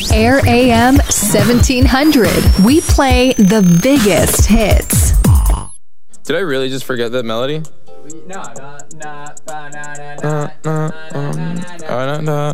Air AM 1700. We play the biggest hits. Did I really just forget that melody? No.